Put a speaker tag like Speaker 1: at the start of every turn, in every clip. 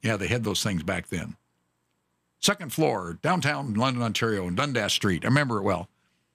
Speaker 1: Yeah, they had those things back then. Second floor, downtown London, Ontario, and Dundas Street. I remember it well.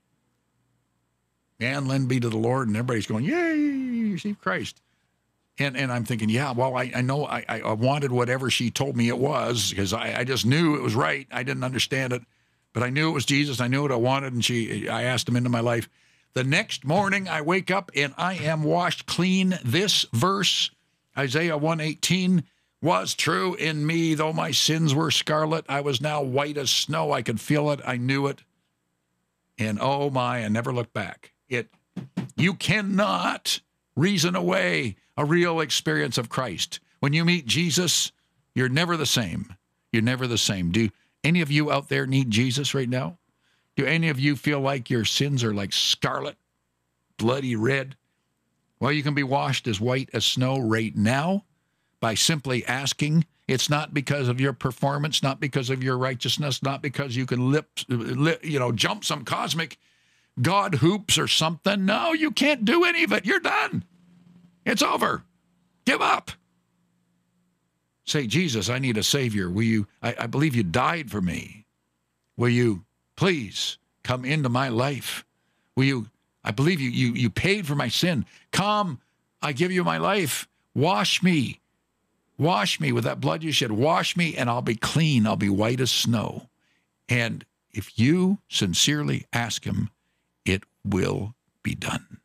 Speaker 1: And lend be to the Lord, and everybody's going, yay, receive Christ. And I'm thinking, yeah, well, I know I wanted whatever she told me it was, because I just knew it was right. I didn't understand it, but I knew it was Jesus. I knew what I wanted, and I asked him into my life. The next morning, I wake up, and I am washed clean. This verse, Isaiah 1:18, was true in me. Though my sins were scarlet, I was now white as snow. I could feel it. I knew it. And oh my, I never looked back. You cannot reason away a real experience of Christ. When you meet Jesus, you're never the same. You're never the same. Do any of you out there need Jesus right now? Do any of you feel like your sins are like scarlet, bloody red? Well, you can be washed as white as snow right now by simply asking. It's not because of your performance, not because of your righteousness, not because you can jump some cosmic God hoops or something. No, you can't do any of it. You're done. It's over. Give up. Say, Jesus, I need a Savior. Will you? I believe you died for me. Will you please come into my life? Will you? I believe you paid for my sin. Come, I give you my life. Wash me. Wash me with that blood you shed. Wash me, and I'll be clean. I'll be white as snow. And if you sincerely ask him, it will be done.